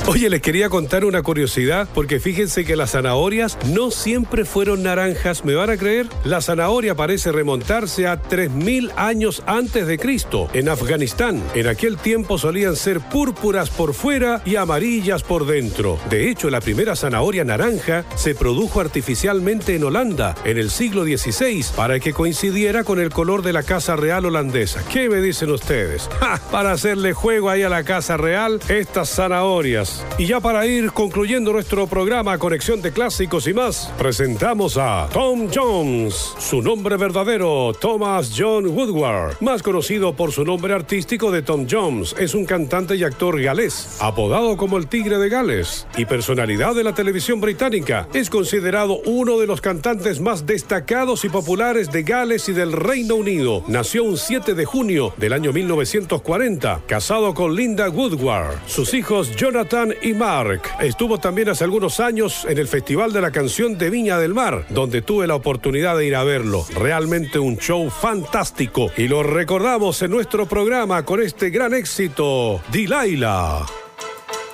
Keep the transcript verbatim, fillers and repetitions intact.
Oye, les quería contar una curiosidad, porque fíjense que las zanahorias no siempre fueron naranjas, ¿me van a creer? La zanahoria parece remontarse a tres mil años antes de Cristo, en Afganistán. En aquel tiempo solían ser púrpuras por fuera y amarillas por dentro. De hecho, la primera zanahoria naranja se produjo artificialmente en Holanda, en el siglo dieciséis, para que coincidiera con el color de la Casa Real holandesa. ¿Qué me dicen ustedes? ¡Ja! Para hacerle juego ahí a la Casa Real, estas zanahorias. Y ya para ir concluyendo nuestro programa Conexión de Clásicos y más, presentamos a Tom Jones. Su nombre verdadero, Thomas John Woodward, más conocido por su nombre artístico de Tom Jones. Es un cantante y actor galés, apodado como el Tigre de Gales, y personalidad de la televisión británica. Es considerado uno de los cantantes más destacados y populares de Gales y del Reino Unido. Nació un siete de junio del año mil novecientos cuarenta, casado con Linda Woodward. Sus hijos Jonathan y Mark. Estuvo también hace algunos años en el Festival de la Canción de Viña del Mar, donde tuve la oportunidad de ir a verlo. Realmente un show fantástico, y lo recordamos en nuestro programa con este gran éxito, Delilah.